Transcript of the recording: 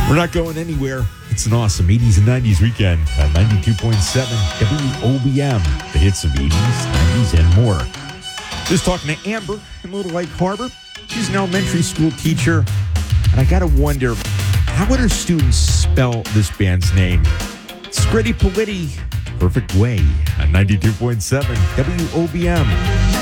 We're not going anywhere. It's an awesome 80s and 90s weekend at 92.7 WOBM. The hits of 80s, 90s, and more. Just talking to Amber in Little Lake Harbor. She's an elementary school teacher. And I got to wonder, how would her students spell this band's name? Scritti Politti, Perfect Way at 92.7 WOBM.